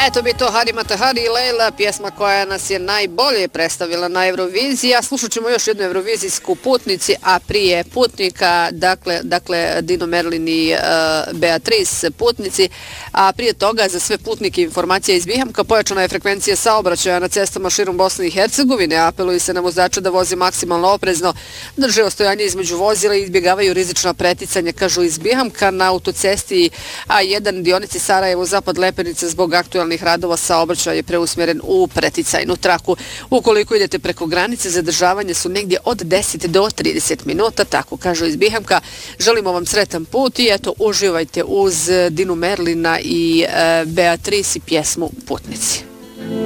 Eto bi to Hari Matahari i Lejla, pjesma koja nas je najbolje predstavila na Euroviziji. A slušat ćemo još jednu eurovizijsku Putnici, a prije Putnika, dakle Dino Merlin i Beatrice Putnici, a prije toga za sve putnike informacija iz Bihamka, pojačana je frekvencija saobraćaja na cestama širom Bosne i Hercegovine, apeluju se na vozače da voze maksimalno oprezno, drže ostojanje između vozila i izbjegavaju rizična preticanja, kažu iz Bihamka. Na autocesti A1 dionici Sarajevo-Zapad Lepenice zbog aktualnih radova saobraćaj je preusmjeren u preticajnu traku. Ukoliko idete preko granice, zadržavanje su negdje od 10 do 30 minuta, tako kažu iz Bihamka. Želimo vam sretan put i eto, uživajte uz Dinu Merlina i Beatrice i pjesmu Putnici.